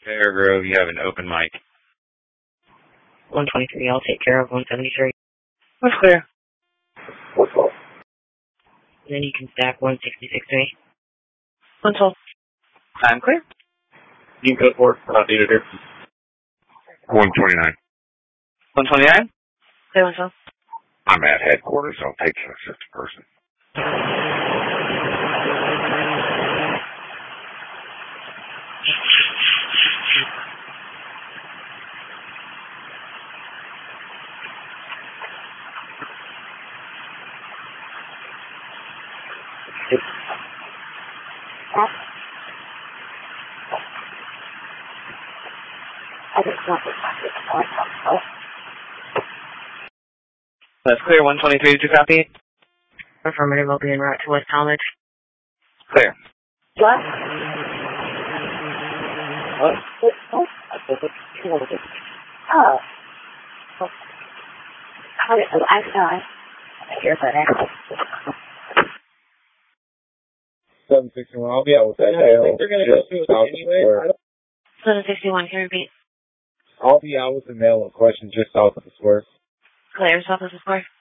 Fairgrove, you have an open mic. 123, I'll take care of 173. That's clear. And then you can stack 166-3. 112. I'm clear. You can go for it. I'll need it here. 129. 129. Clear 112. I'm at headquarters. I'll take the 6th person. That's clear. 123, did you copy? Affirmative, I'll be en route to West Talmadge. Clear. What? Oh. Here's that ass. 761, I'll be out with that. I think they're going to go through it anyway. 761, can you repeat? I'll be out with the mail in question just south of the square. Clear, south of the square.